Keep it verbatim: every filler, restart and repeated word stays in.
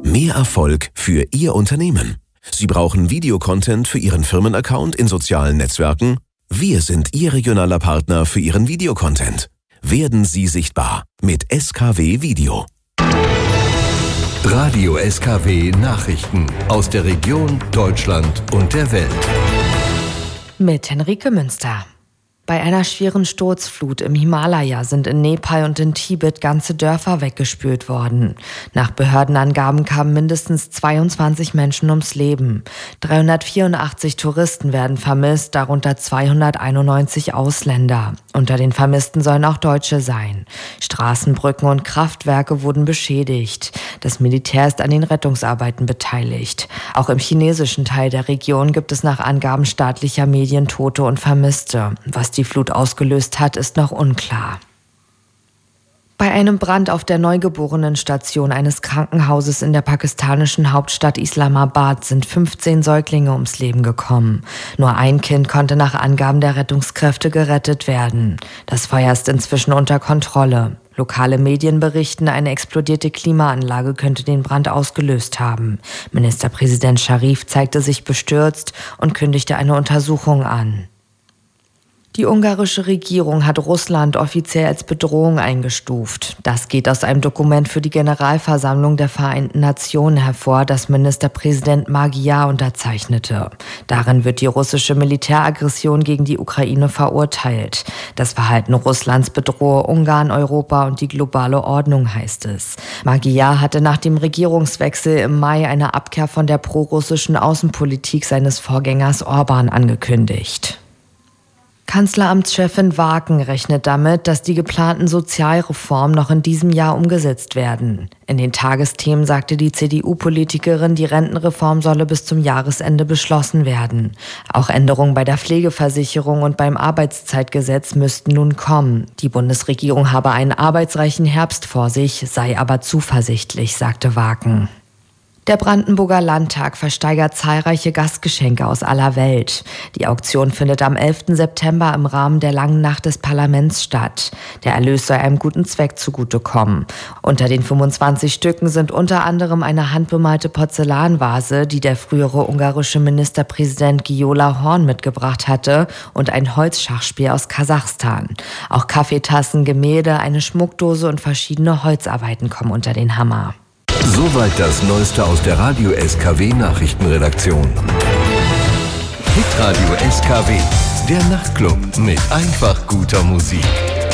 Mehr Erfolg für Ihr Unternehmen. Sie brauchen Videocontent für Ihren Firmenaccount in sozialen Netzwerken? Wir sind Ihr regionaler Partner für Ihren Videocontent. Werden Sie sichtbar mit S K W Video. Radio S K W Nachrichten aus der Region, Deutschland und der Welt. Mit Henrike Münster. Bei einer schweren Sturzflut im Himalaya sind in Nepal und in Tibet ganze Dörfer weggespült worden. Nach Behördenangaben kamen mindestens zweiundzwanzig Menschen ums Leben. dreihundertvierundachtzig Touristen werden vermisst, darunter zweihunderteinundneunzig Ausländer. Unter den Vermissten sollen auch Deutsche sein. Straßen, Brücken und Kraftwerke wurden beschädigt. Das Militär ist an den Rettungsarbeiten beteiligt. Auch im chinesischen Teil der Region gibt es nach Angaben staatlicher Medien Tote und Vermisste. Was die Flut ausgelöst hat, ist noch unklar. Bei einem Brand auf der Neugeborenenstation eines Krankenhauses in der pakistanischen Hauptstadt Islamabad sind fünfzehn Säuglinge ums Leben gekommen. Nur ein Kind konnte nach Angaben der Rettungskräfte gerettet werden. Das Feuer ist inzwischen unter Kontrolle. Lokale Medien berichten, eine explodierte Klimaanlage könnte den Brand ausgelöst haben. Ministerpräsident Scharif zeigte sich bestürzt und kündigte eine Untersuchung an. Die ungarische Regierung hat Russland offiziell als Bedrohung eingestuft. Das geht aus einem Dokument für die Generalversammlung der Vereinten Nationen hervor, das Ministerpräsident Magyar unterzeichnete. Darin wird die russische Militäraggression gegen die Ukraine verurteilt. Das Verhalten Russlands bedrohe Ungarn, Europa und die globale Ordnung, heißt es. Magyar hatte nach dem Regierungswechsel im Mai eine Abkehr von der prorussischen Außenpolitik seines Vorgängers Orban angekündigt. Kanzleramtschefin Waken rechnet damit, dass die geplanten Sozialreformen noch in diesem Jahr umgesetzt werden. In den Tagesthemen sagte die C D U-Politikerin, die Rentenreform solle bis zum Jahresende beschlossen werden. Auch Änderungen bei der Pflegeversicherung und beim Arbeitszeitgesetz müssten nun kommen. Die Bundesregierung habe einen arbeitsreichen Herbst vor sich, sei aber zuversichtlich, sagte Waken. Der Brandenburger Landtag versteigert zahlreiche Gastgeschenke aus aller Welt. Die Auktion findet am elften September im Rahmen der Langen Nacht des Parlaments statt. Der Erlös soll einem guten Zweck zugutekommen. Unter den fünfundzwanzig Stücken sind unter anderem eine handbemalte Porzellanvase, die der frühere ungarische Ministerpräsident Gyula Horn mitgebracht hatte, und ein Holzschachspiel aus Kasachstan. Auch Kaffeetassen, Gemälde, eine Schmuckdose und verschiedene Holzarbeiten kommen unter den Hammer. Soweit das Neueste aus der Radio S K W Nachrichtenredaktion. Hitradio S K W, der Nachtclub mit einfach guter Musik.